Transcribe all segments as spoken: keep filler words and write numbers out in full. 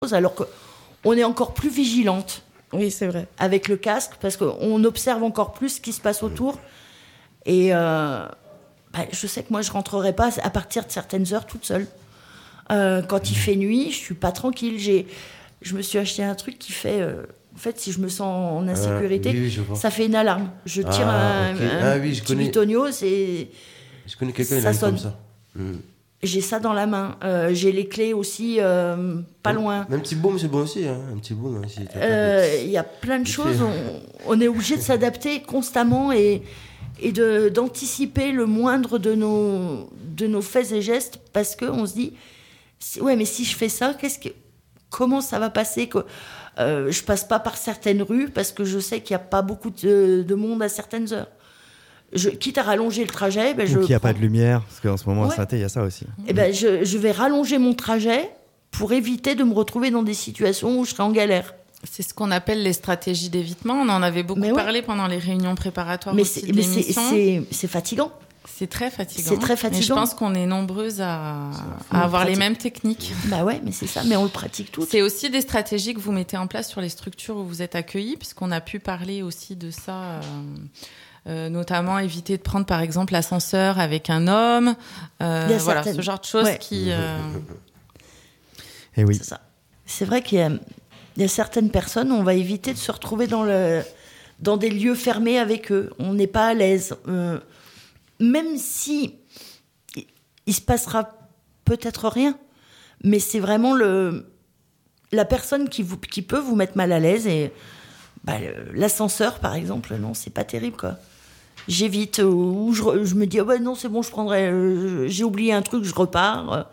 alors qu'on est encore plus vigilante. Oui, c'est vrai. Avec le casque, parce qu'on observe encore plus ce qui se passe autour. Et euh, bah, je sais que moi, je ne rentrerai pas à partir de certaines heures toute seule. Euh, quand il fait nuit, je ne suis pas tranquille. J'ai, je me suis acheté un truc qui fait... Euh, en fait, si je me sens en insécurité, ah, oui, oui, ça fait une alarme. Je tire ah, un, okay. un ah, oui, je petit connais... bitonio, c'est... Je connais quelqu'un qui a comme ça. Mmh. J'ai ça dans la main. Euh, j'ai les clés aussi, euh, pas même, loin. Même un petit boom, c'est bon aussi. Hein. Un petit boom. Il euh, y a plein de choses. On, on est obligé de s'adapter constamment et, et de, d'anticiper le moindre de nos, de nos faits et gestes parce qu'on se dit, ouais, mais si je fais ça, qu'est-ce que, comment ça va passer que, euh, je passe pas par certaines rues parce que je sais qu'il n'y a pas beaucoup de, de monde à certaines heures. Je, quitte à rallonger le trajet, ben ou je qu'il n'y a prends... pas de lumière, parce qu'en ce moment ouais. à Saint-Étienne, il y a ça aussi. Eh ben, je, je vais rallonger mon trajet pour éviter de me retrouver dans des situations où je serai en galère. C'est ce qu'on appelle les stratégies d'évitement. On en avait beaucoup mais parlé ouais. pendant les réunions préparatoires mais aussi c'est, de mais l'émission. C'est, c'est, c'est fatigant. C'est très fatigant. C'est très fatigant. Et je pense qu'on est nombreuses à, à avoir les mêmes techniques. Bah ouais, mais c'est ça, mais on le pratique toutes. C'est aussi des stratégies que vous mettez en place sur les structures où vous êtes accueillis, puisqu'on a pu parler aussi de ça... Euh... Euh, notamment éviter de prendre par exemple l'ascenseur avec un homme, euh, voilà, ce genre de choses ouais. qui. Euh... Et oui. C'est ça. C'est vrai qu'il y a, il y a certaines personnes, on va éviter de se retrouver dans le, dans des lieux fermés avec eux. On n'est pas à l'aise, euh, même si il, il se passera peut-être rien, mais c'est vraiment le, la personne qui vous, qui peut vous mettre mal à l'aise et. Bah, l'ascenseur, par exemple, non, c'est pas terrible, quoi. J'évite, ou je, je me dis, oh, bah, non, c'est bon, je prendrai, euh, j'ai oublié un truc, je repars.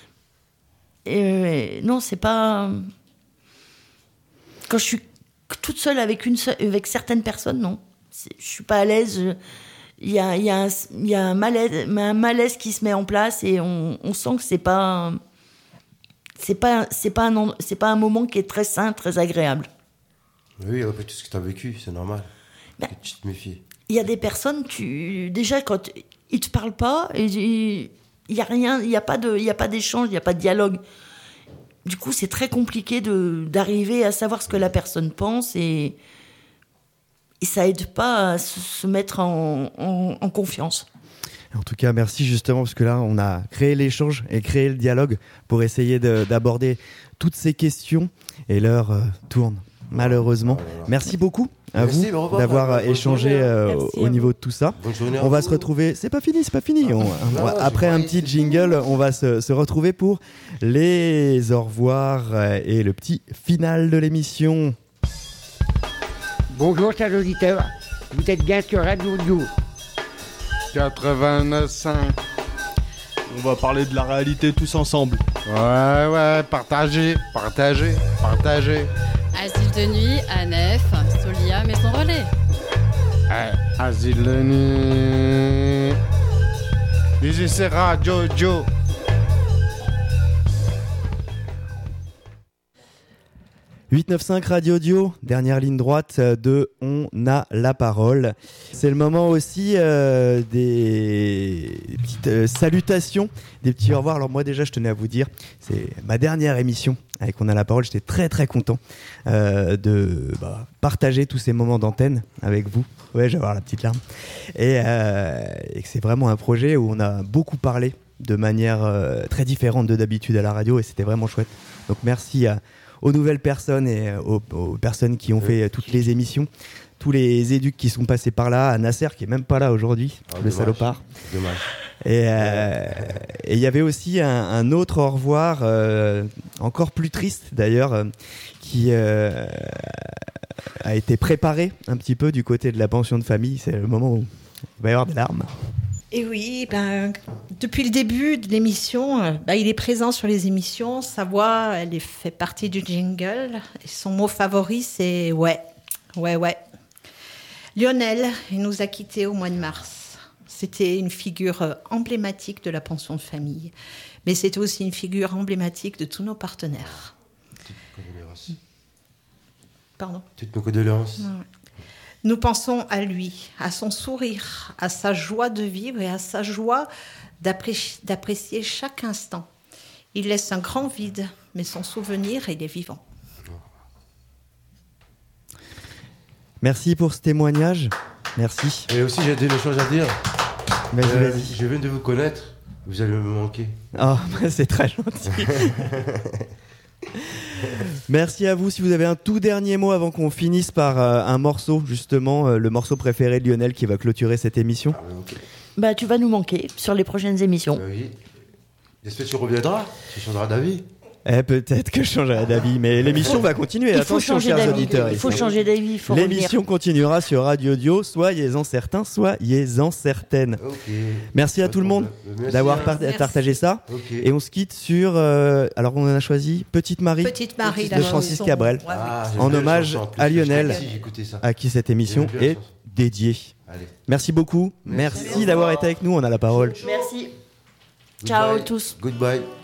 Et, non, c'est pas... Quand je suis toute seule avec, une seule, avec certaines personnes, non. C'est, je suis pas à l'aise. Il y a, y a, un, y a un, malaise, un malaise qui se met en place et on, on sent que c'est pas... C'est pas, c'est, pas un, c'est pas un moment qui est très sain, très agréable. Oui, après tout ce que tu as vécu, c'est normal. Ben, que tu te méfies. Il y a des personnes, tu, déjà, quand ils ne te parlent pas, il n'y a rien, il n'y a pas de, il n'y a pas d'échange, il n'y a pas de dialogue. Du coup, c'est très compliqué de, d'arriver à savoir ce que la personne pense et, et ça n'aide pas à se, se mettre en, en, en confiance. En tout cas, merci justement, parce que là, on a créé l'échange et créé le dialogue pour essayer de, d'aborder toutes ces questions et l'heure euh, tourne. Malheureusement. Merci beaucoup à Merci, vous d'avoir euh, échangé euh, au, au niveau de tout ça. On va se retrouver. C'est pas fini, c'est pas fini. On, on, non, après un petit jingle, on va se, se retrouver pour les au revoir et le petit final de l'émission. Bonjour, chers auditeurs. Vous êtes bien sur Radio Dio. quatre-vingt-neuf virgule cinq. On va parler de la réalité tous ensemble. Ouais, ouais, partagez, partagez, partagez. Asile de nuit, A N F, Solia, Maison Relais. Hey, asile de nuit. Ici c'est Radio Joe. huit neuf cinq Radio Audio, dernière ligne droite de On a la parole. C'est le moment aussi euh, des... des petites euh, salutations, des petits au revoir. Alors moi déjà je tenais à vous dire, c'est ma dernière émission avec On a la parole. J'étais très très content euh, de bah, partager tous ces moments d'antenne avec vous. Ouais, j'ai avoir la petite larme. Et, euh, et que c'est vraiment un projet où on a beaucoup parlé de manière euh, très différente de d'habitude à la radio et c'était vraiment chouette. Donc merci à aux nouvelles personnes et aux, aux personnes qui ont fait toutes les émissions, tous les éducs qui sont passés par là, à Nasser qui est même pas là aujourd'hui, oh, le dommage. salopard. Dommage. Et il euh, y avait aussi un, un autre au revoir, euh, encore plus triste d'ailleurs, euh, qui euh, a été préparé un petit peu du côté de la pension de famille. C'est le moment où il va y avoir des larmes. Et oui, ben, depuis le début de l'émission, ben, il est présent sur les émissions. Sa voix, elle est, fait partie du jingle. Et son mot favori, c'est « ouais, ouais, ouais ». Lionel, il nous a quittés au mois de mars. C'était une figure emblématique de la pension de famille. Mais c'était aussi une figure emblématique de tous nos partenaires. Toutes nos condoléances. Pardon ? Toutes nos condoléances. Ouais. Nous pensons à lui, à son sourire, à sa joie de vivre et à sa joie d'appré- d'apprécier chaque instant. Il laisse un grand vide, mais son souvenir, il est vivant. Merci pour ce témoignage. Merci. Et aussi, j'ai des choses à dire. Vas-y, Euh, vas-y. je viens de vous connaître. Vous allez me manquer. Oh, c'est très gentil. Merci à vous. Si vous avez un tout dernier mot avant qu'on finisse par euh, un morceau, justement, euh, le morceau préféré de Lionel qui va clôturer cette émission. Ah, okay. Bah, tu vas nous manquer sur les prochaines émissions. Euh, oui. J'espère que tu reviendras. Tu changeras d'avis. Eh, peut-être que je changerai d'avis, mais l'émission va continuer. Il faut Attention, changer chers d'avis. auditeurs. Il faut changer d'avis. Il faut L'émission revenir. continuera sur Radio Dio. Soyez-en certains, soyez-en certaines. Okay. Merci à Pas tout le monde Merci. d'avoir par- Merci. partagé ça. Okay. Et on se quitte sur. Euh, alors, on en a choisi Petite Marie. Petite Marie, de la Francis chanson. Cabrel. Ouais, ouais. Ah, j'aime En bien la hommage chanson, en plus. à Lionel. Merci, j'ai écouté ça. À qui cette émission J'aime bien la est chanson. dédiée. Allez. Merci beaucoup. Merci, d'avoir été avec nous. On a la parole. Merci. Ciao Goodbye. tous. Goodbye.